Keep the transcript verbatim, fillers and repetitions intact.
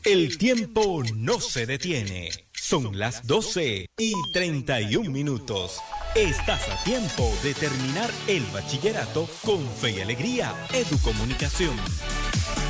El tiempo no se detiene. Son las doce y treinta y un minutos. Estás a tiempo de terminar el bachillerato con Fe y Alegría Educomunicación.